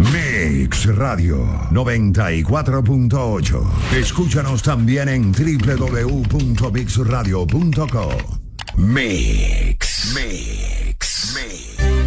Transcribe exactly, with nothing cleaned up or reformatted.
Mix Radio noventa y cuatro punto ocho. Escúchanos también en doble u doble u doble u punto mix radio punto com. Mix. Mix. Mix.